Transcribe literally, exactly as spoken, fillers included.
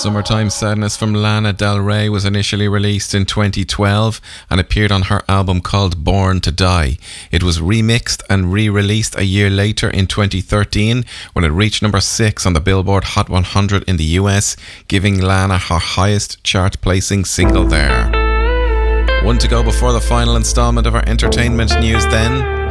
Summertime Sadness from Lana Del Rey was initially released in twenty twelve and appeared on her album called Born to Die. It was remixed and re-released a year later in twenty thirteen when it reached number six on the Billboard Hot one hundred in the U S, giving Lana her highest chart-placing single there. One to go before the final instalment of our entertainment news then.